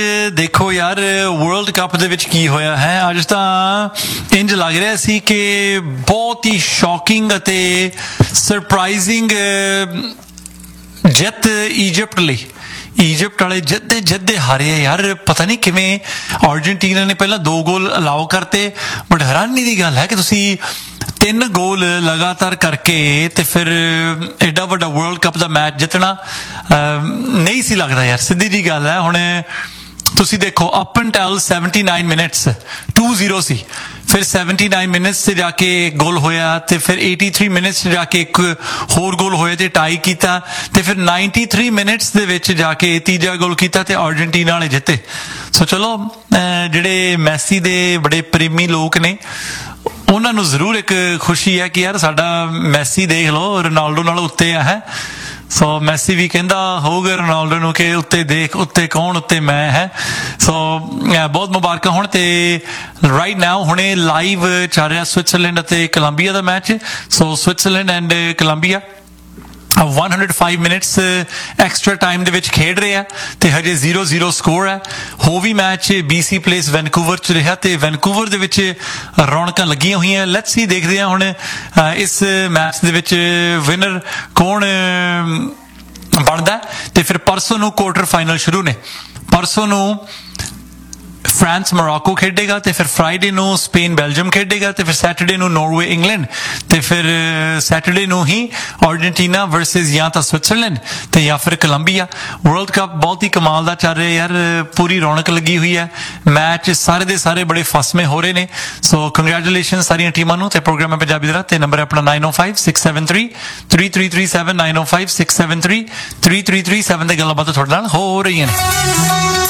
ਦੇਖੋ ਯਾਰ world cup ਦੇ ਵਿੱਚ ਕੀ ਹੋਇਆ ਹੈ ਅੱਜ ਤਾਂ ਇੰਜ ਲੱਗ ਰਿਹਾ ਸੀ ਕਿ ਬਹੁਤ ਹੀ ਸ਼ੌਕਿੰਗ ਅਤੇ ਸਰਪ੍ਰਾਈਜ਼ਿੰਗ ਜਿੱਤ ਈਜਿਪਟ ਲਈ ਈਜਿਪਟ ਵਾਲੇ ਜਿੱਦੇ ਹਾਰੇ ਯਾਰ ਪਤਾ ਨਹੀਂ ਕਿਵੇਂ ਅਰਜਨਟੀਨਾ ਨੇ ਪਹਿਲਾਂ 2 ਗੋਲ ਅਲਾਓ ਕਰਤੇ ਬਟ ਹੈਰਾਨੀ ਦੀ ਗੱਲ ਹੈ ਕਿ ਤੁਸੀਂ 3 ਗੋਲ ਲਗਾਤਾਰ ਕਰਕੇ ਤੇ ਫਿਰ ਐਡਾ ਵੱਡਾ ਵਰਲਡ ਕੱਪ ਦਾ ਮੈਚ ਜਿੱਤਣਾ ਨਹੀਂ ਸੀ ਲੱਗਦਾ ਯਾਰ ਸਿੱਧੀ ਜੀ ਗੱਲ ਹੈ ਹੁਣ ਤੁਸੀਂ ਦੇਖੋ ਅਪ ਅੰਟਿਲ 79 ਮਿੰਟਸ 2-0 ਸੀ ਫਿਰ 79 ਮਿੰਟਸ ਤੇ ਜਾ ਕੇ ਗੋਲ ਹੋਇਆ ਤੇ ਫਿਰ 83 ਮਿੰਟਸ ਜਾ ਕੇ ਇੱਕ ਹੋਰ ਗੋਲ ਹੋਇਆ ਤੇ ਟਾਈ ਕੀਤਾ ਤੇ ਫਿਰ 93 ਮਿੰਟਸ ਦੇ ਵਿੱਚ ਜਾ ਕੇ ਤੀਜਾ ਗੋਲ ਕੀਤਾ ਤੇ ਅਰਜਨਟੀਨਾ ਵਾਲੇ ਜਿੱਤੇ ਸੋ ਚਲੋ ਜਿਹੜੇ ਮੈਸੀ ਦੇ ਬੜੇ ਪ੍ਰੇਮੀ ਲੋਕ ਨੇ ਉਹਨਾਂ ਨੂੰ ਜ਼ਰੂਰ ਇੱਕ ਖੁਸ਼ੀ ਹੈ ਕਿ ਯਾਰ ਸਾਡਾ ਮੈਸੀ ਦੇਖ ਲਓ ਰੋਨਾਲਡੋ ਨਾਲੋਂ ਉੱਤੇ ਆ ਹੈ ਸੋ ਮੈਸੀ ਵੀ ਕਹਿੰਦਾ ਹੋਊਗਾ ਰੋਨਾਲਡੋ ਨੂੰ ਕਿ ਉੱਤੇ ਦੇਖ ਉੱਤੇ ਕੌਣ ਉੱਤੇ ਮੈਂ ਹੈ ਸੋ ਬਹੁਤ ਮੁਬਾਰਕਾਂ ਹੁਣ ਤੇ ਰਾਈਟ ਨਾਓ ਹੁਣੇ ਲਾਈਵ ਚੱਲ ਰਿਹਾ ਸਵਿਟਜ਼ਰਲੈਂਡ ਅਤੇ Columbia the match so Switzerland and Columbia 105 minutes extra time ਦੇ ਵਿੱਚ ਖੇਡ ਰਹੇ ਆ ਤੇ ਹਜੇ 0-0 ਸਕੋਰ ਹੈ ਹੋ ਵੀ ਮੈਚ BC ਪਲੇਸ ਵੈਨਕੂਵਰ ਚ ਰਿਹਾ ਤੇ ਵੈਨਕੂਵਰ ਦੇ ਵਿੱਚ ਰੌਣਕਾਂ ਲੱਗੀਆਂ ਹੋਈਆਂ ਲੈਟਸ ਸੀ ਦੇਖਦੇ ਆ ਹੁਣ ਇਸ ਮੈਚ ਦੇ ਵਿੱਚ ਵਿਨਰ ਕੌਣ ਬਣਦਾ ਤੇ ਫਿਰ ਪਰਸੋਂ ਨੂੰ ਕੁਆਰਟਰ ਫਾਈਨਲ ਸ਼ੁਰੂ ਨੇ ਪਰਸੋਂ ਨੂੰ ਫਰਾਂਸ ਮੋਰੋਕੋ ਖੇਡੇਗਾ ਤੇ ਫਿਰ ਫਰਾਈਡੇ ਨੂੰ ਸਪੇਨ ਬੈਲਜੀਅਮ ਖੇਡੇਗਾ ਤੇ ਫਿਰ ਸੈਟਰਡੇ ਨੂੰ ਨਾਰਵੇ ਇੰਗਲੈਂਡ ਤੇ ਫਿਰ ਸੈਟਰਡੇ ਨੂੰ ਹੀ ਅਰਜਨਟੀਨਾ ਵਰਸਸ ਜਾਂ ਤਾਂ ਸਵਿਟਜ਼ਰਲੈਂਡ ਤੇ ਜਾਂ ਫਿਰ ਕੋਲੰਬੀਆ ਵਰਲਡ ਕੱਪ ਬਹੁਤ ਹੀ ਕਮਾਲ ਦਾ ਚੱਲ ਰਿਹਾ ਯਾਰ ਪੂਰੀ ਰੌਣਕ ਲੱਗੀ ਹੋਈ ਹੈ ਮੈਚ ਸਾਰੇ ਦੇ ਸਾਰੇ ਬੜੇ ਫਸਵੇਂ ਹੋ ਰਹੇ ਨੇ ਸੋ ਕੰਗ੍ਰੈਚੁਲੇਸ਼ਨ ਸਾਰੀਆਂ ਟੀਮਾਂ ਨੂੰ ਤੇ ਪ੍ਰੋਗਰਾਮ ਹੈ ਪੰਜਾਬੀ ਦਾ ਤੇ ਨੰਬਰ ਹੈ ਆਪਣਾ 9056733337 9056733337 ਦੇ ਗੱਲਾਂ ਬਾਤਾਂ ਤੁਹਾਡੇ ਨਾਲ ਹੋ ਰਹੀਆਂ ਨੇ